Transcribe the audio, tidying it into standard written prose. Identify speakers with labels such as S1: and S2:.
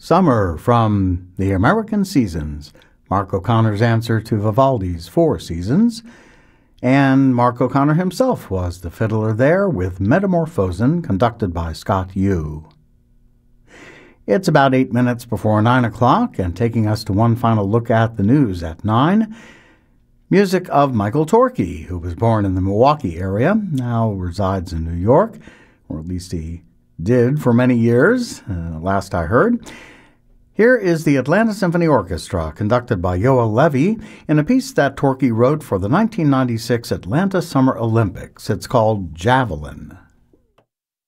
S1: Summer from The American Seasons, Mark O'Connor's answer to Vivaldi's Four Seasons. And Mark O'Connor himself was the fiddler there with Metamorphosen, conducted by Scott Yu. It's about 8 minutes before 9 o'clock, and taking us to one final look at the news at 9, music of Michael Torke, who was born in the Milwaukee area, now resides in New York, or at least he did for many years, last I heard. Here is the Atlanta Symphony Orchestra, conducted by Yoel Levi, in a piece that Torke wrote for the 1996 Atlanta Summer Olympics. It's called Javelin.